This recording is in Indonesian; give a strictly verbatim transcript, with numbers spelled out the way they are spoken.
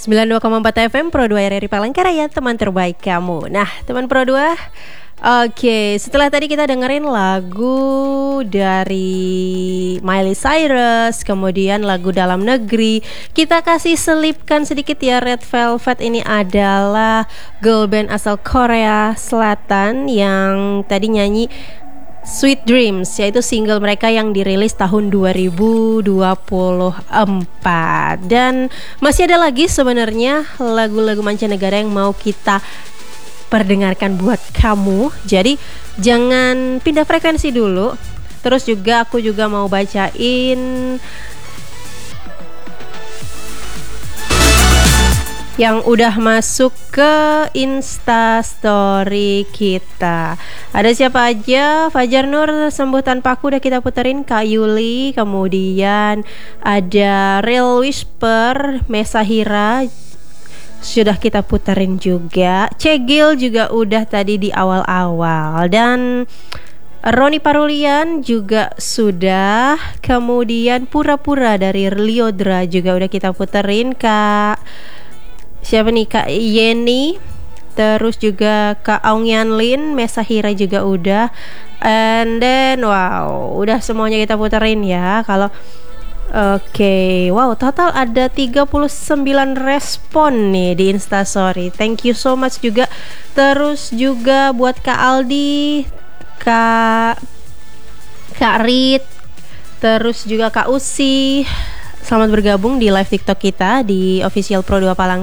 sembilan puluh dua koma empat F M Pro dua R R I Palangkaraya, teman terbaik kamu. Nah, teman Pro dua, oke, setelah tadi kita dengerin lagu dari Miley Cyrus, kemudian lagu dalam negeri, kita kasih selipkan sedikit ya. Red Velvet ini adalah girl band asal Korea Selatan yang tadi nyanyi Sweet Dreams, yaitu single mereka yang dirilis tahun dua ribu dua puluh empat. Dan masih ada lagi sebenarnya lagu-lagu mancanegara yang mau kita perdengarkan buat kamu. Jadi jangan pindah frekuensi dulu. Terus juga aku juga mau bacain yang udah masuk ke Insta Story kita. Ada siapa aja? Fajar Nur, Sembuh Tanpa Aku udah kita puterin. Kak Yuli, kemudian ada Real Whisper, Mesahira sudah kita puterin juga. Cegil juga udah tadi di awal-awal. Dan Roni Parulian juga sudah. Kemudian Pura-Pura dari Liodra juga udah kita puterin. Kak siapa nih, Kak Yeni, terus juga Kak Aung Yanlin, Mesahira juga udah. And then wow, udah semuanya kita puterin ya. Kalau oke, okay. Wow, total ada tiga puluh sembilan respon nih di Instastory. Thank you so much juga. Terus juga buat Kak Aldi, Kak Kak Rit, terus juga Kak Usi. Selamat bergabung di live TikTok kita di Official Pro dua Palang